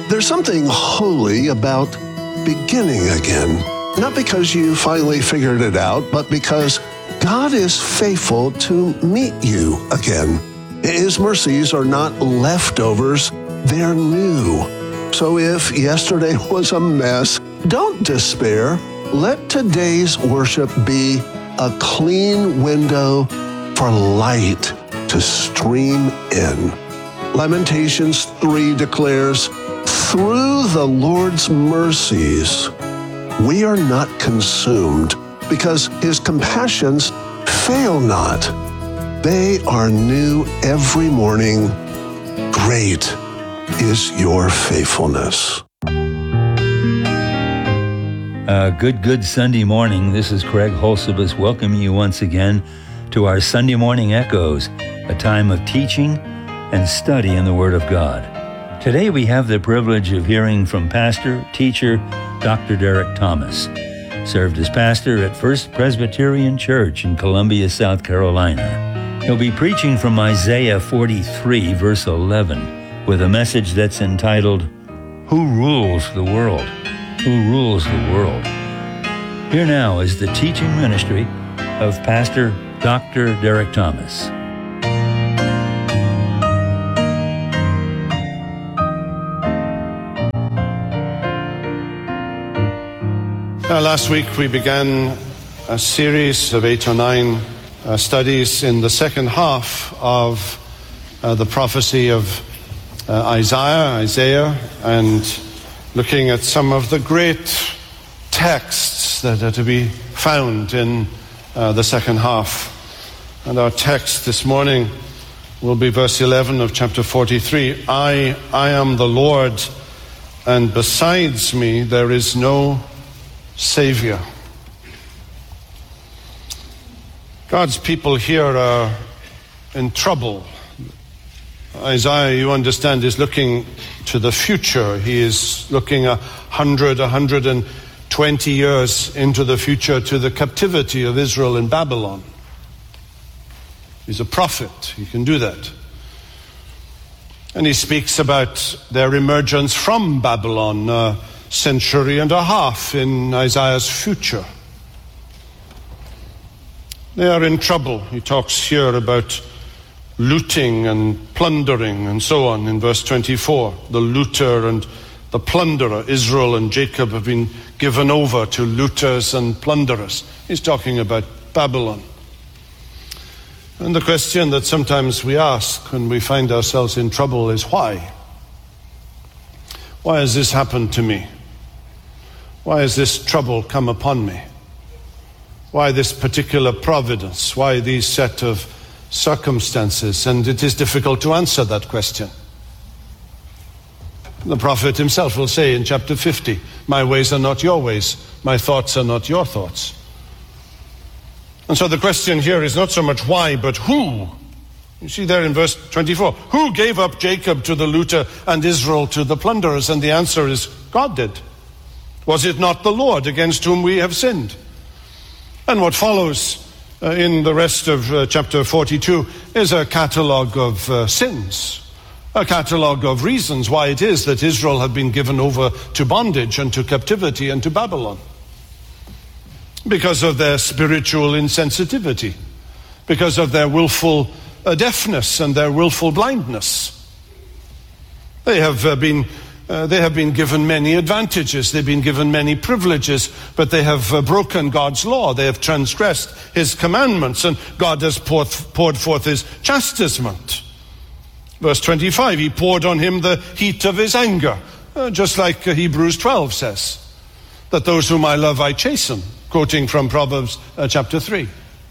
There's something holy about beginning again. Not because you finally figured it out, but because God is faithful to meet you again. His mercies are not leftovers, they're new. So if yesterday was a mess, don't despair. Let today's worship be a clean window for light to stream in. Lamentations 3 declares, "Through the Lord's mercies, we are not consumed, because his compassions fail not. They are new every morning. Great is your faithfulness." Good Sunday morning. This is Craig Holsibus welcoming you once again to our Sunday Morning Echoes, a time of teaching and study in the Word of God. Today we have the privilege of hearing from pastor, teacher, Dr. Derek Thomas. Served as pastor at First Presbyterian Church in Columbia, South Carolina. He'll be preaching from Isaiah 43, verse 11, with a message that's entitled, "Who Rules the World? Who Rules the World?" Here now is the teaching ministry of Pastor Dr. Derek Thomas. Last week we began a series of 8 or 9 studies in the second half of the prophecy of Isaiah, and looking at some of the great texts that are to be found in the second half. And our text this morning will be verse 11 of chapter 43. I am the Lord, and besides me there is no Savior. God's people here are in trouble. Isaiah, you understand, is looking to the future. He is looking 120 years into the future to the captivity of Israel in Babylon. He's a prophet. He can do that. And he speaks about their emergence from Babylon, a century and a half in Isaiah's future. They are in trouble. He talks here about looting and plundering and so on in verse 24. The looter and the plunderer. Israel and Jacob have been given over to looters and plunderers. He's talking about Babylon. And the question that sometimes we ask when we find ourselves in trouble is why? Why has this happened to me? Why has this trouble come upon me? Why this particular providence? Why these set of circumstances? And it is difficult to answer that question. The prophet himself will say in chapter 50, "My ways are not your ways, my thoughts are not your thoughts." And so the question here is not so much why, but who. You see there in verse 24, who gave up Jacob to the looter and Israel to the plunderers? And the answer is, God did. Was it not the Lord against whom we have sinned? And what follows in the rest of chapter 42 is a catalogue of sins, a catalogue of reasons why it is that Israel had been given over to bondage and to captivity and to Babylon. Because of their spiritual insensitivity, because of their willful deafness and their willful blindness. They have been given many advantages, they've been given many privileges, but they have broken God's law, they have transgressed his commandments, and God has poured forth his chastisement. Verse 25, he poured on him the heat of his anger, just like Hebrews 12 says, that those whom I love I chasten, quoting from Proverbs chapter 3.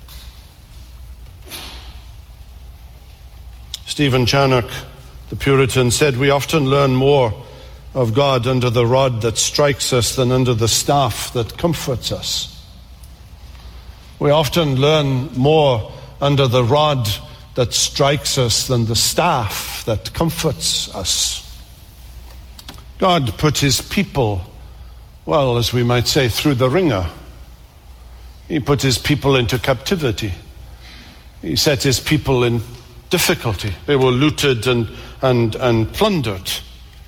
Stephen Charnock, the Puritan, said, "We often learn more of God under the rod that strikes us than under the staff that comforts us." We often learn more under the rod that strikes us than the staff that comforts us. God put his people, well, as we might say, through the ringer. He put his people into captivity. He set his people in difficulty. They were looted and plundered.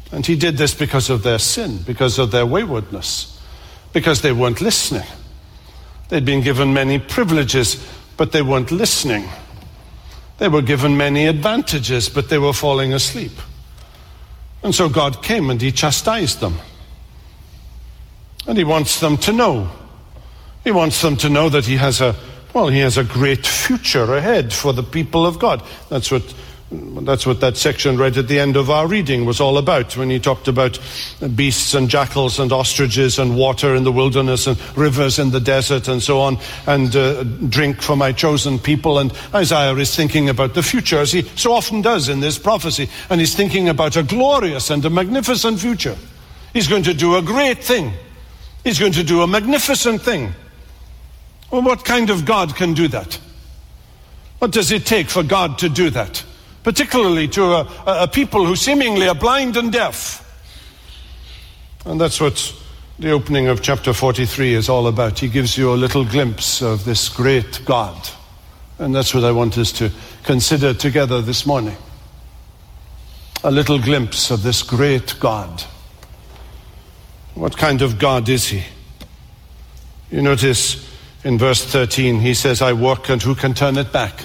And he did this because of their sin, because of their waywardness, because they weren't listening. They'd been given many privileges, but they weren't listening. They were given many advantages, but they were falling asleep. And so God came and he chastised them. And he wants them to know. He wants them to know that he has a great future ahead for the people of God. That's what that section right at the end of our reading was all about, when he talked about beasts and jackals and ostriches and water in the wilderness and rivers in the desert and so on, and drink for my chosen people. And Isaiah is thinking about the future, as he so often does in this prophecy, and he's thinking about a glorious and a magnificent future. He's going to do a great thing. He's going to do a magnificent thing. Well, what kind of God can do that? What does it take for God to do that? Particularly to a people who seemingly are blind and deaf. And that's what the opening of chapter 43 is all about. He gives you a little glimpse of this great God. And that's what I want us to consider together this morning. A little glimpse of this great God. What kind of God is he? You notice in verse 13, he says, I work and who can turn it back?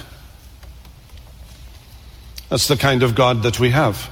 That's the kind of God that we have.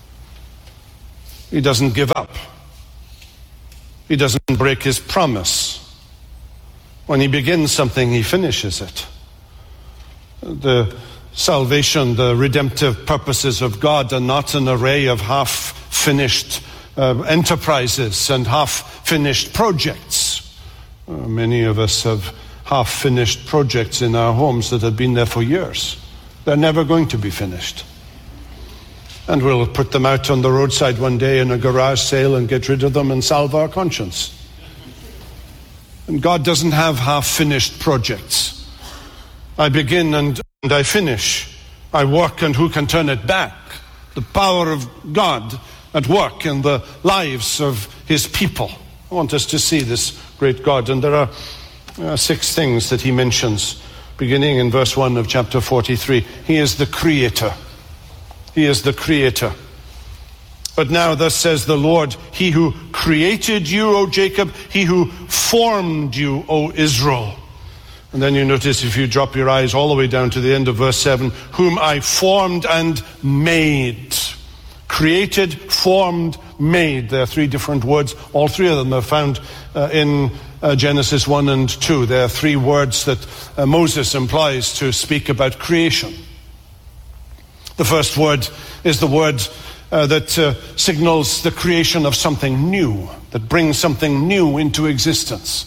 He doesn't give up. He doesn't break his promise. When he begins something, he finishes it. The salvation, the redemptive purposes of God are not an array of half-finished enterprises and half-finished projects. Many of us have half-finished projects in our homes that have been there for years. They're never going to be finished. And we'll put them out on the roadside one day in a garage sale and get rid of them and salve our conscience. And God doesn't have half-finished projects. I begin and I finish. I work and who can turn it back? The power of God at work in the lives of his people. I want us to see this great God. And there are 6 things that he mentions, beginning in verse 1 of chapter 43. He is the creator. He is the creator. But now thus says the Lord, he who created you, O Jacob, he who formed you, O Israel. And then you notice, if you drop your eyes all the way down to the end of verse 7, whom I formed and made. Created, formed, made. There are 3 different words. All 3 of them are found in Genesis 1 and 2. There are 3 words that Moses employs to speak about creation. The first word is the word that signals the creation of something new, that brings something new into existence.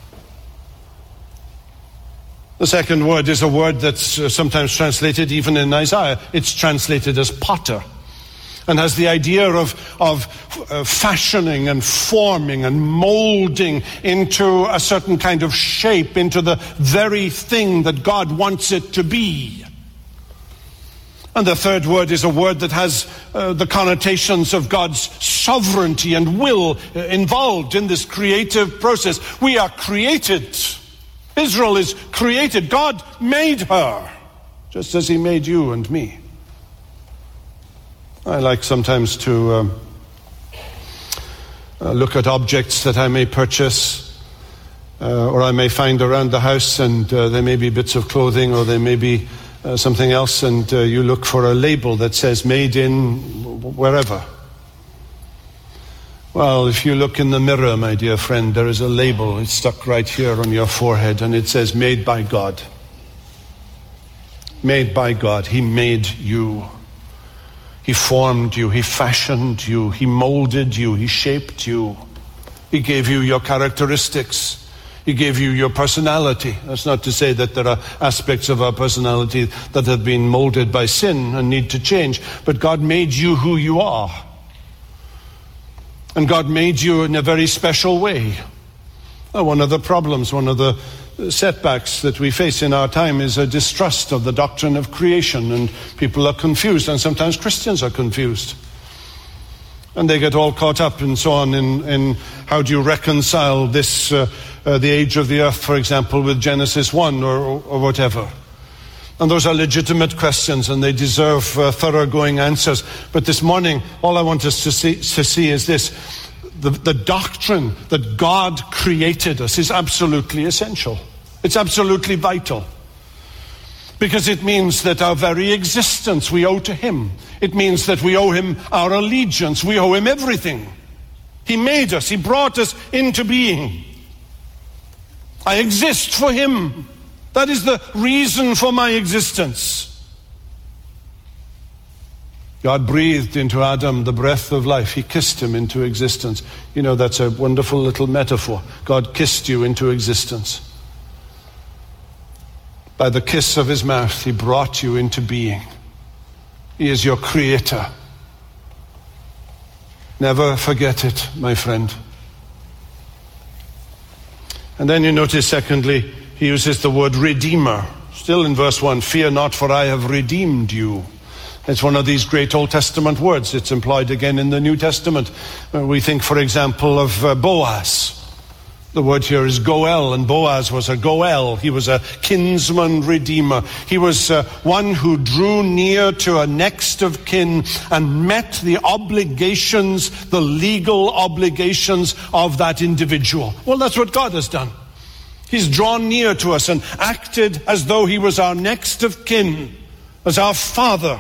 The second word is a word that's sometimes translated, even in Isaiah, it's translated as potter, and has the idea of fashioning and forming and molding into a certain kind of shape, into the very thing that God wants it to be. And the third word is a word that has the connotations of God's sovereignty and will involved in this creative process. We are created. Israel is created. God made her, just as he made you and me. I like sometimes to look at objects that I may purchase or I may find around the house, and they may be bits of clothing or they may be something else, and you look for a label that says made in wherever. Well, if you look in the mirror, my dear friend, there is a label. It's stuck right here on your forehead, and it says made by God. Made by God. He made you. He formed you. He fashioned you. He molded you. He shaped you. He gave you your characteristics. He gave you your personality. That's not to say that there are aspects of our personality that have been molded by sin and need to change. But God made you who you are. And God made you in a very special way. One of the problems, one of the setbacks that we face in our time is a distrust of the doctrine of creation. And people are confused, and sometimes Christians are confused. And they get all caught up and so on in how do you reconcile this, the age of the earth, for example, with Genesis 1 or whatever. And those are legitimate questions, and they deserve thoroughgoing answers. But this morning, all I want us to see is this. The doctrine that God created us is absolutely essential. It's absolutely vital. Because it means that our very existence we owe to Him. It means that we owe Him our allegiance. We owe Him everything. He made us. He brought us into being. I exist for Him. That is the reason for my existence. God breathed into Adam the breath of life. He kissed him into existence. You know, that's a wonderful little metaphor. God kissed you into existence. By the kiss of His mouth, He brought you into being. He is your creator. Never forget it, my friend. And then you notice, secondly, He uses the word redeemer. Still in verse 1, fear not, for I have redeemed you. It's one of these great Old Testament words. It's employed again in the New Testament. We think, for example, of Boaz. The word here is Goel, and Boaz was a Goel. He was a kinsman redeemer. He was one who drew near to a next of kin and met the obligations, the legal obligations of that individual. Well, that's what God has done. He's drawn near to us and acted as though He was our next of kin, as our Father.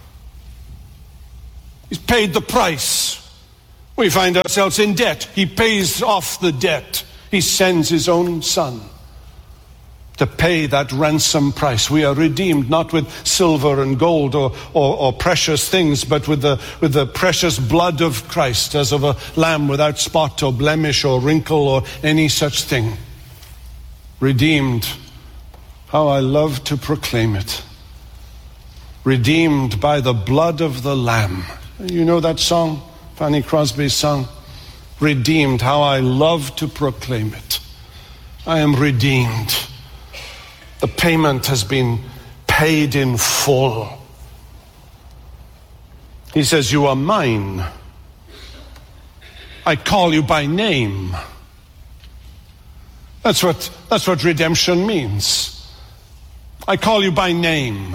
He's paid the price. We find ourselves in debt. He pays off the debt. He sends His own Son to pay that ransom price. We are redeemed not with silver and gold or precious things, but with the precious blood of Christ, as of a lamb without spot or blemish or wrinkle or any such thing. Redeemed. How I love to proclaim it. Redeemed by the blood of the Lamb. You know that song? Fanny Crosby's song? Redeemed. How I love to proclaim it. I am redeemed. The payment has been paid in full. He says, you are mine. I call you by name. That's what redemption means. I call you by name.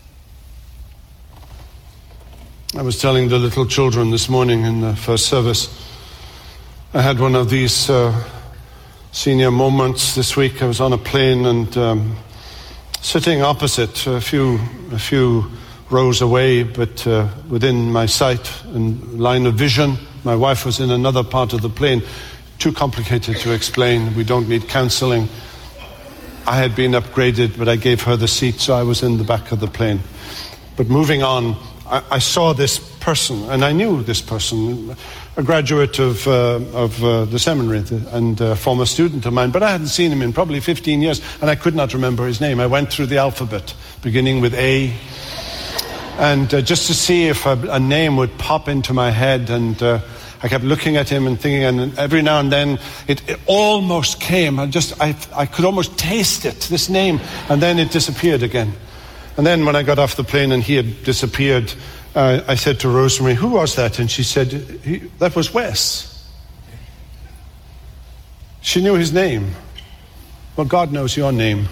I was telling the little children this morning in the first service, I had one of these senior moments this week. I was on a plane and sitting opposite, a few rows away, but within my sight and line of vision. My wife was in another part of the plane. Too complicated to explain. We don't need counseling. I had been upgraded, but I gave her the seat, so I was in the back of the plane. But moving on, I saw this person, and I knew this person, a graduate of the seminary and a former student of mine, but I hadn't seen him in probably 15 years, and I could not remember his name. I went through the alphabet, beginning with A, and just to see if a name would pop into my head, and I kept looking at him and thinking, and every now and then it almost came. I could almost taste it, this name, and then it disappeared again. And then when I got off the plane and he had disappeared, I said to Rosemary, who was that? And she said, that was Wes. She knew his name. Well, God knows your name.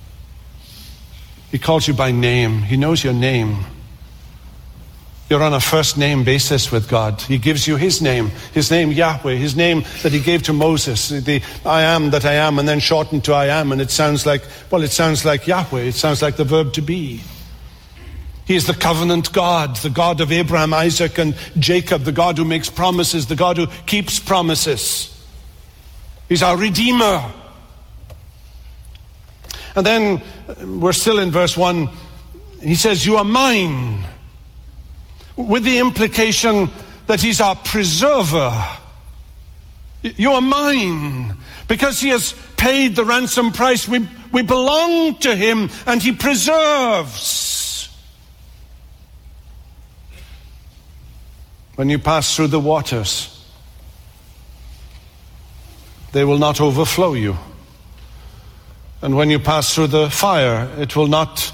He calls you by name. He knows your name. You're on a first name basis with God. He gives you His name Yahweh, His name that He gave to Moses, the I am that I am, and then shortened to I am, and it sounds like Yahweh. It sounds like the verb to be. He is the covenant God, the God of Abraham, Isaac, and Jacob, the God who makes promises, the God who keeps promises. He's our Redeemer. And then we're still in verse 1. He says, you are mine. With the implication that He's our preserver. You are mine. Because He has paid the ransom price, we belong to Him, and He preserves. When you pass through the waters, they will not overflow you. And when you pass through the fire, it will not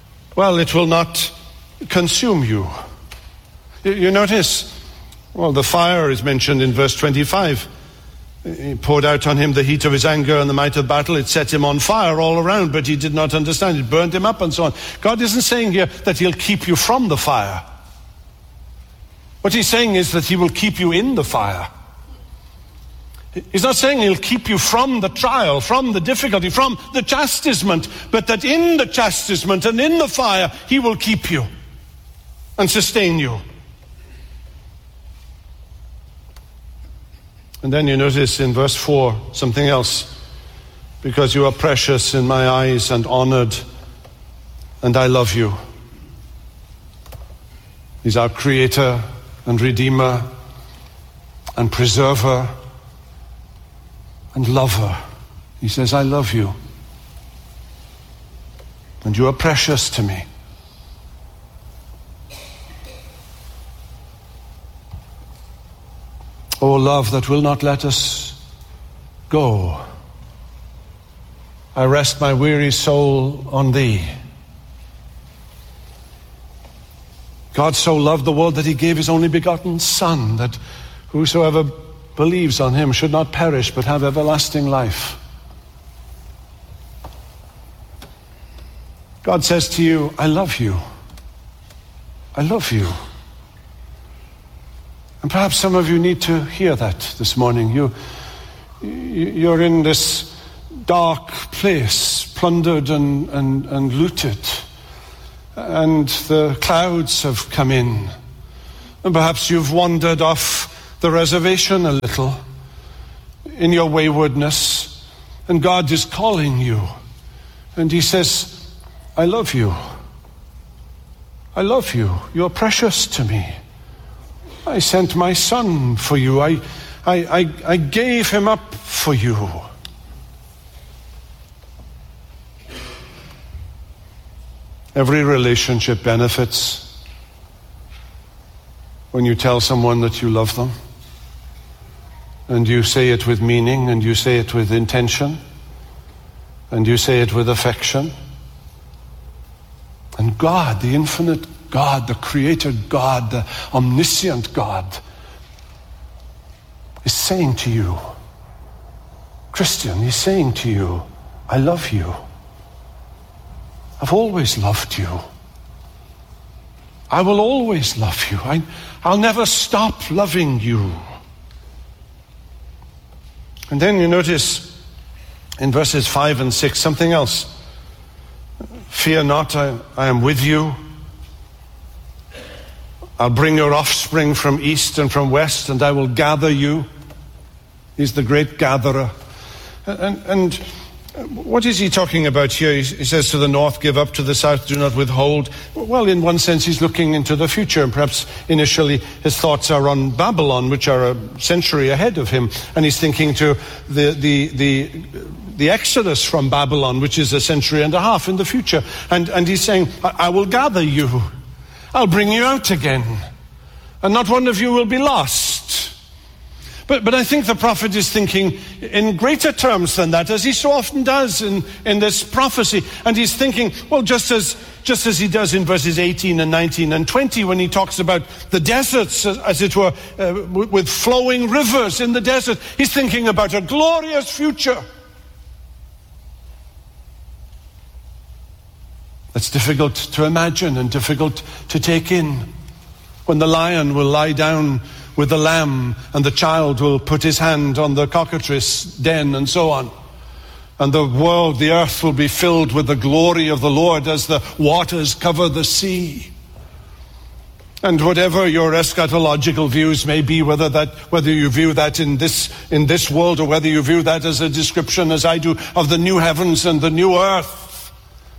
consume you. You notice, the fire is mentioned in verse 25. He poured out on him the heat of his anger and the might of battle. It set him on fire all around, but he did not understand. It burned him up and so on. God isn't saying here that he'll keep you from the fire. What he's saying is that he will keep you in the fire. He's not saying he'll keep you from the trial, from the difficulty, from the chastisement, but that in the chastisement and in the fire, he will keep you and sustain you. And then you notice in verse 4 something else. Because you are precious in my eyes and honored, and I love you. He's our creator and redeemer and preserver and lover. He says, I love you. And you are precious to me. O love that will not let us go, I rest my weary soul on thee. God so loved the world that he gave his only begotten Son, that whosoever believes on him should not perish but have everlasting life. God says to you, I love you. I love you. And perhaps some of you need to hear that this morning. You're in this dark place, plundered and looted. And the clouds have come in. And perhaps you've wandered off the reservation a little in your waywardness. And God is calling you. And he says, I love you. I love you. You're precious to me. I sent my Son for you. I gave him up for you. Every relationship benefits when you tell someone that you love them. And you say it with meaning, and you say it with intention, and you say it with affection. And God, the infinite God, the creator God, the omniscient God, is saying to you, Christian, he's saying to you, I love you. I've always loved you. I will always love you. I'll never stop loving you. And then you notice in verses 5 and 6 something else. Fear not, I am with you. I'll bring your offspring from east and from west, and I will gather you. He's the great gatherer. And what is he talking about here? He says to the north, give up, to the south, do not withhold. Well, in one sense, he's looking into the future, and perhaps initially his thoughts are on Babylon, which are a century ahead of him, and he's thinking to the exodus from Babylon, which is a century and a half in the future. And he's saying, I will gather you. I'll bring you out again, and not one of you will be lost. But I think the prophet is thinking in greater terms than that, as he so often does in this prophecy. And he's thinking, well, just as he does in verses 18 and 19 and 20, when he talks about the deserts, as it were, with flowing rivers in the desert. He's thinking about a glorious future. That's difficult to imagine and difficult to take in. When the lion will lie down with the lamb, and the child will put his hand on the cockatrice den, and so on. And the world, the earth, will be filled with the glory of the Lord as the waters cover the sea. And whatever your eschatological views may be, whether you view that in this world, or whether you view that as a description, as I do, of the new heavens and the new earth,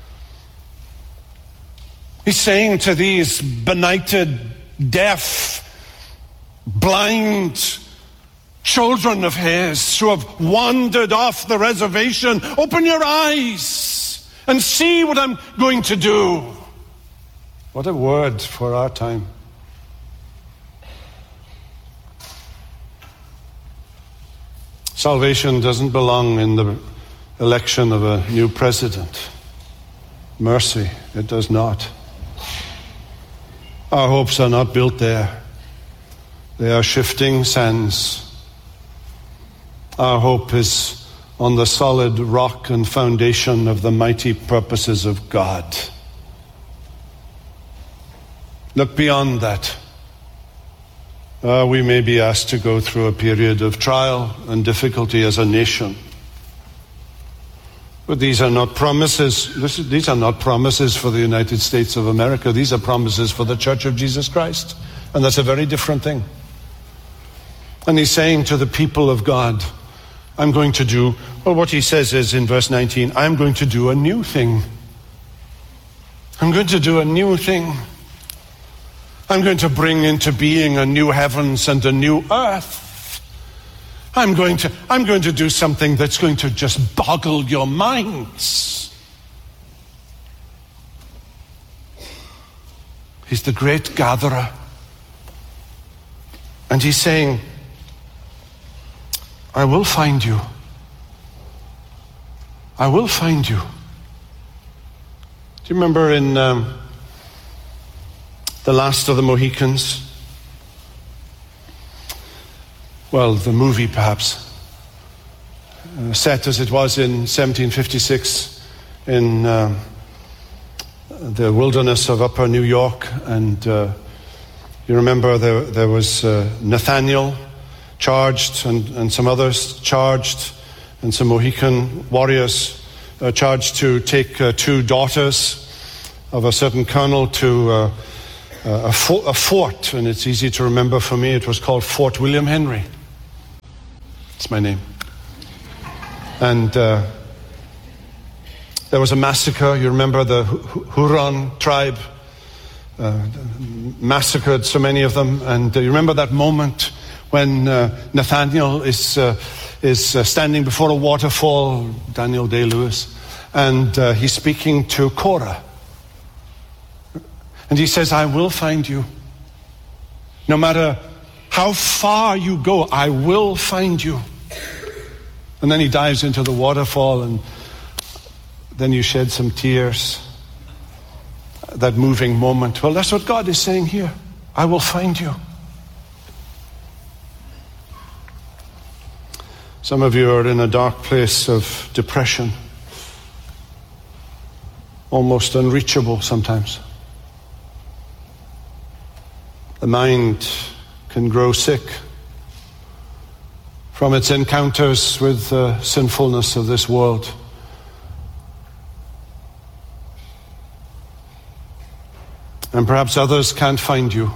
he's saying to these benighted, deaf, blind children of his who have wandered off the reservation, open your eyes and see what I'm going to do. What a word for our time. Salvation doesn't belong in the election of a new president. Mercy, it does not. Our hopes are not built there. They are shifting sands. Our hope is on the solid rock and foundation of the mighty purposes of God. Look beyond that. We may be asked to go through a period of trial and difficulty as a nation. But these are not promises. These are not promises for the United States of America. These are promises for the Church of Jesus Christ. And that's a very different thing. And he's saying to the people of God, I'm going to do, well, what he says is in verse 19, I'm going to do a new thing. I'm going to do a new thing. I'm going to bring into being a new heavens and a new earth. I'm going to do something that's going to just boggle your minds. He's the great gatherer. And he's saying, I will find you. I will find you. Do you remember in The Last of the Mohicans? Well, the movie perhaps, set as it was in 1756 in the wilderness of upper New York. And you remember there was Nathaniel charged and some others charged, and some Mohican warriors charged to take 2 daughters of a certain colonel to a fort, and it's easy to remember for me. It was called Fort William Henry. It's my name. And there was a massacre. You remember the Huron tribe massacred so many of them. And you remember that moment when Nathaniel is standing before a waterfall, Daniel Day-Lewis, and he's speaking to Korah. And he says, I will find you. No matter how far you go, I will find you. And then he dives into the waterfall, and then you shed some tears. That moving moment. Well, that's what God is saying here. I will find you. Some of you are in a dark place of depression. Almost unreachable sometimes. The mind can grow sick from its encounters with the sinfulness of this world. And perhaps others can't find you.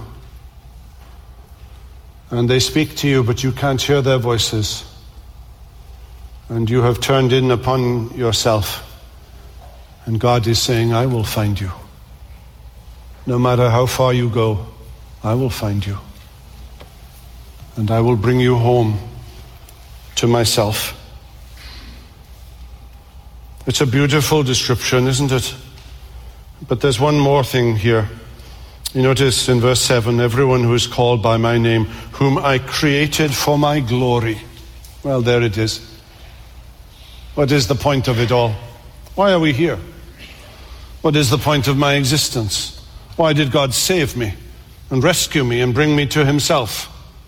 And they speak to you, but you can't hear their voices. And you have turned in upon yourself. And God is saying, I will find you. No matter how far you go, I will find you. And I will bring you home to myself. It's a beautiful description, isn't it? But there's one more thing here. You notice in verse 7, everyone who is called by my name, whom I created for my glory. Well, there it is. What is the point of it all? Why are we here? What is the point of my existence? Why did God save me and rescue me and bring me to himself?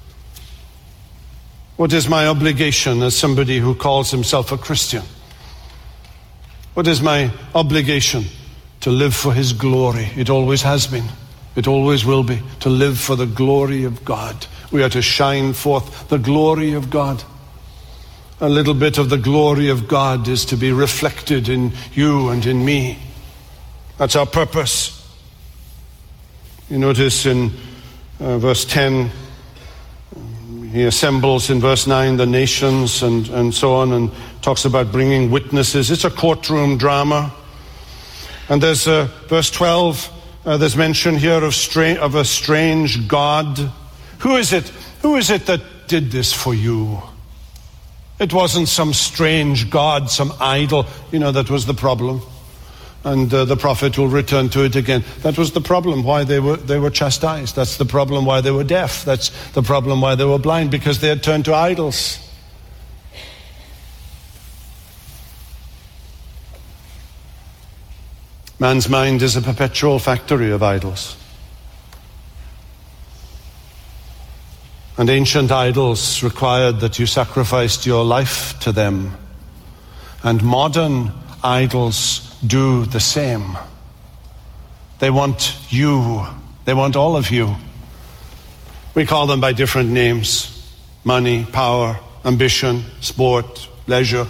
What is my obligation as somebody who calls himself a Christian? What is my obligation? To live for his glory. It always has been. It always will be. To live for the glory of God. We are to shine forth the glory of God. A little bit of the glory of God is to be reflected in you and in me. That's our purpose. You notice in verse 10, he assembles in verse 9 the nations and so on, and talks about bringing witnesses. It's a courtroom drama. And there's verse 12, there's mention here of a strange God. Who is it? Who is it that did this for you? It wasn't some strange God, some idol. You know, that was the problem. And the prophet will return to it again. That was the problem why they were chastised. That's the problem why they were deaf. That's the problem why they were blind, because they had turned to idols. Man's mind is a perpetual factory of idols. And ancient idols required that you sacrificed your life to them. And modern idols do the same. They want you. They want all of you. We call them by different names: money, power, ambition, sport, leisure,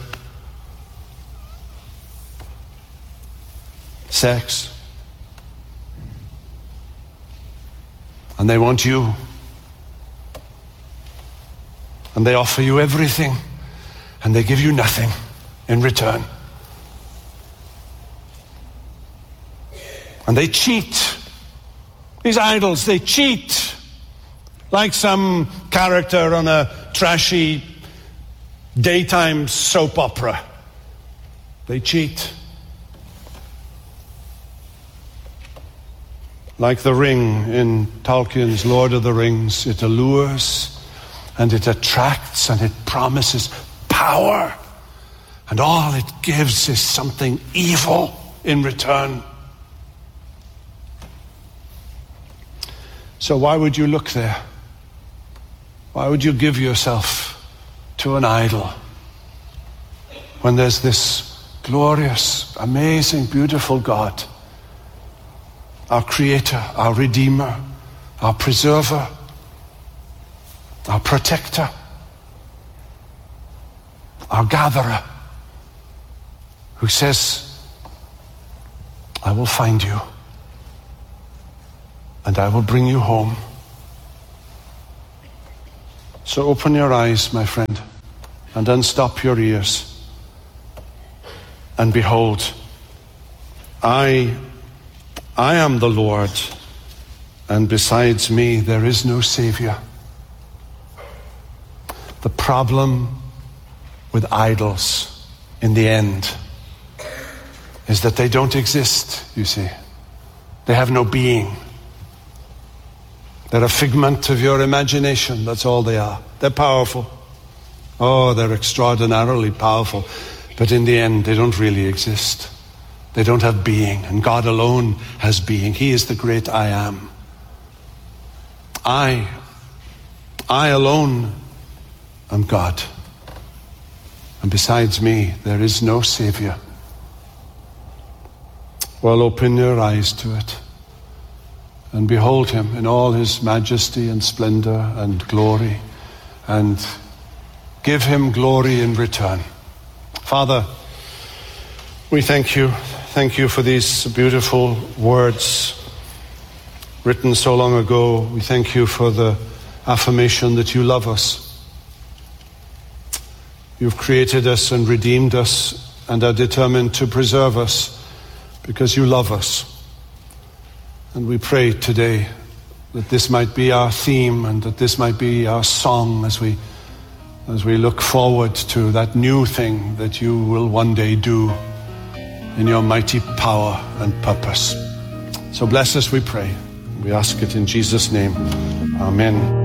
sex. And they want you. And they offer you everything, and they give you nothing in return. And they cheat. These idols, they cheat. Like some character on a trashy daytime soap opera. They cheat. Like the ring in Tolkien's Lord of the Rings, it allures and it attracts and it promises power. And all it gives is something evil in return. So why would you look there? Why would you give yourself to an idol when there's this glorious, amazing, beautiful God, our Creator, our Redeemer, our Preserver, our Protector, our Gatherer, who says, I will find you and I will bring you home. So open your eyes, my friend, and unstop your ears. And behold, I am the Lord, and besides me there is no Savior. The problem with idols in the end is that they don't exist, you see. They have no being. They're a figment of your imagination, that's all they are. They're powerful. Oh, they're extraordinarily powerful. But in the end, they don't really exist. They don't have being, and God alone has being. He is the great I am. I alone am God. And besides me, there is no Savior. Well, open your eyes to it and behold him in all his majesty and splendor and glory, and give him glory in return. Father, we thank you. Thank you for these beautiful words written so long ago. We thank you for the affirmation that you love us. You've created us and redeemed us and are determined to preserve us because you love us. And we pray today that this might be our theme and that this might be our song as we look forward to that new thing that you will one day do in your mighty power and purpose. So bless us, we pray. We ask it in Jesus' name. Amen.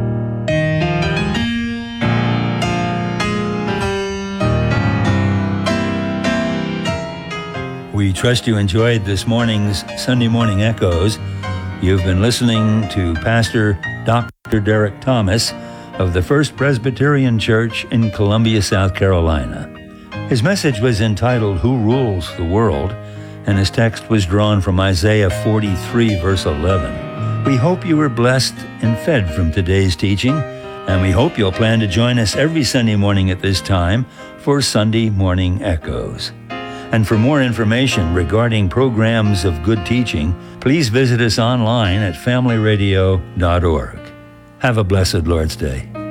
We trust you enjoyed this morning's Sunday Morning Echoes. You've been listening to Pastor Dr. Derek Thomas of the First Presbyterian Church in Columbia, South Carolina. His message was entitled, Who Rules the World? And his text was drawn from Isaiah 43, verse 11. We hope you were blessed and fed from today's teaching, and we hope you'll plan to join us every Sunday morning at this time for Sunday Morning Echoes. And for more information regarding programs of good teaching, please visit us online at familyradio.org. Have a blessed Lord's Day.